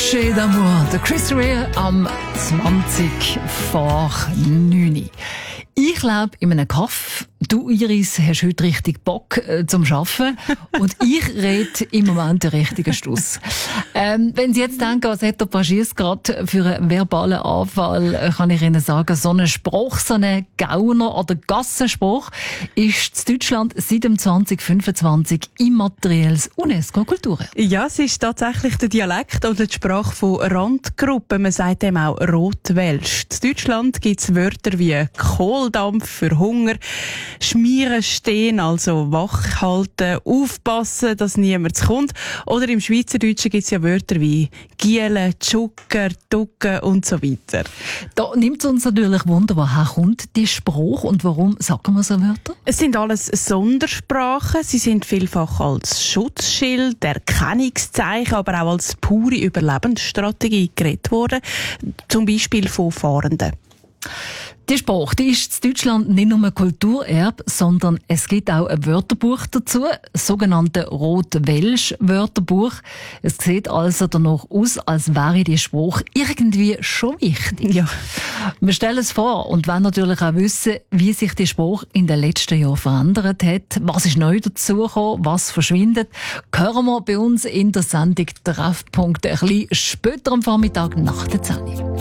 Touché d'amour, der Chris Rea am 20 vor 9. Ich glaube, in einem Kaff, du Iris, hast heute richtig Bock zum Arbeiten und ich rede im Moment den richtigen Schluss. Wenn Sie jetzt denken, was hat der Paschiers gerade für einen verbalen Anfall, kann ich Ihnen sagen, so ein Spruch, so ein Gauner- oder Gassenspruch ist in Deutschland seit dem 2025 immaterielles UNESCO-Kulturerbe. Ja, es ist tatsächlich der Dialekt oder die Sprache von Randgruppen. Man sagt dem auch Rotwelsch. In Deutschland gibt es Wörter wie Kohldampf für Hunger, Schmieren stehen, also wach halten, aufpassen, dass niemand kommt. Oder im Schweizerdeutschen gibt es ja Wörter wie Gielen, Tschucker, Ducken und so weiter. Da nimmt es uns natürlich Wunder, woher kommt die Spruch und warum sagen wir so Wörter? Es sind alles Sondersprachen. Sie sind vielfach als Schutzschild, Erkennungszeichen, aber auch als pure Überlebensstrategie geredet worden. Zum Beispiel von Fahrenden. Die Sprache, die ist in Deutschland nicht nur ein Kulturerbe, sondern es gibt auch ein Wörterbuch dazu, das sogenannte Rotwelsch-Wörterbuch. Es sieht also danach aus, als wäre die Sprache irgendwie schon wichtig. Ja. Wir stellen es vor und wollen natürlich auch wissen, wie sich die Sprache in den letzten Jahren verändert hat, was ist neu dazugekommen, was verschwindet. Hören wir bei uns in der Sendung Treffpunkt ein bisschen später am Vormittag nach der 10.